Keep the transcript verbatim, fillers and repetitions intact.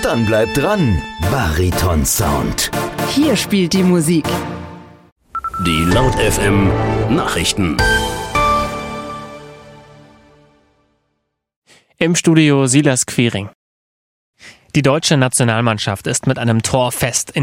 Dann bleibt dran, Bariton Sound. Hier spielt die Musik. Die Laut F M Nachrichten. Im Studio Silas Quiring. Die deutsche Nationalmannschaft ist mit einem Tor fest in